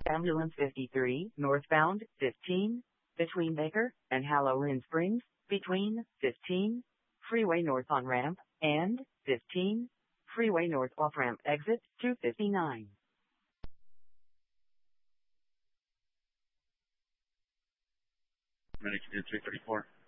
Ambulance 53, northbound, 15, between Baker and Halloween Springs, between 15, freeway north on ramp, and 15, freeway north off ramp exit 259. Medic 334.